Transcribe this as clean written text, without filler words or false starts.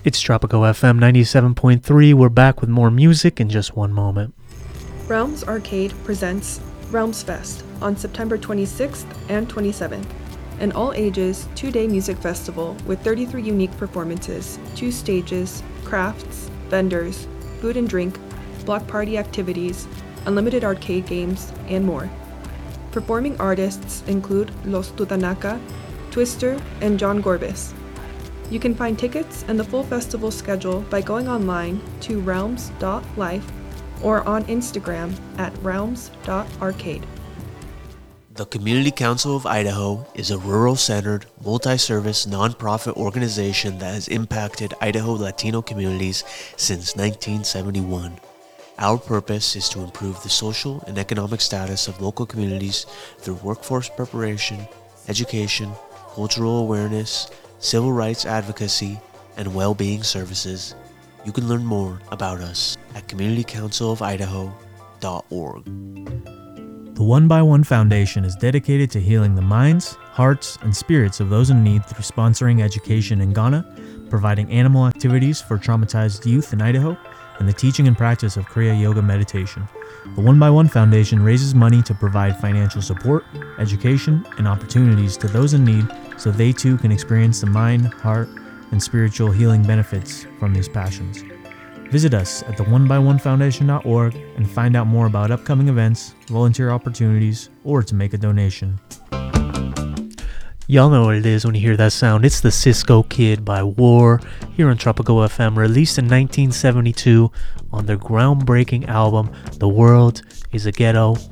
It's Tropico FM 97.3. We're back with more music in just one moment. Realms Arcade presents Realms Fest on September 26th and 27th. An all-ages, 2-day music festival with 33 unique performances, 2 stages, crafts, vendors, food and drink, block party activities, unlimited arcade games, and more. Performing artists include Los Tutanaka, Twister, and John Gorbis. You can find tickets and the full festival schedule by going online to realms.life or on Instagram at realms.arcade. The Community Council of Idaho is a rural-centered, multi-service nonprofit organization that has impacted Idaho Latino communities since 1971. Our purpose is to improve the social and economic status of local communities through workforce preparation, education, cultural awareness, civil rights advocacy, and well-being services. You can learn more about us at communitycouncilofidaho.org. The One by One Foundation is dedicated to healing the minds, hearts, and spirits of those in need through sponsoring education in Ghana, providing animal activities for traumatized youth in Idaho, and the teaching and practice of Kriya Yoga meditation. The One by One Foundation raises money to provide financial support, education, and opportunities to those in need so they too can experience the mind, heart, and spiritual healing benefits from these passions. Visit us at theonebyOnefoundation.org and find out more about upcoming events, volunteer opportunities, or to make a donation. Y'all know what it is when you hear that sound. It's the Cisco Kid by War here on Tropico FM, released in 1972 on their groundbreaking album, The World is a Ghetto